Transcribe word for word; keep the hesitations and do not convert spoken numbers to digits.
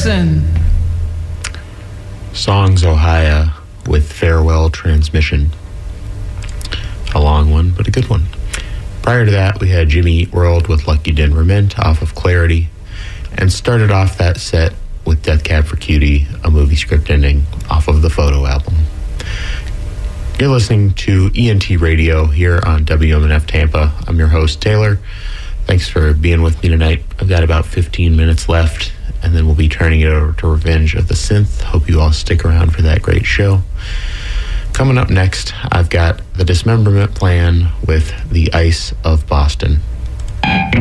Listen. Songs Ohio with Farewell Transmission. A long one, but a good one. Prior to that, we had Jimmy Eat World with Lucky Denver Mint off of Clarity, and started off that set with Death Cab for Cutie, a movie script ending off of the Photo album. You're listening to E N T Radio here on W M N F Tampa. I'm your host, Taylor. Thanks for being with me tonight. I've got about fifteen minutes left, and then we'll be turning it over to Revenge of the Synth. Hope you all stick around for that great show. Coming up next, I've got the Dismemberment Plan with The Ice of Boston.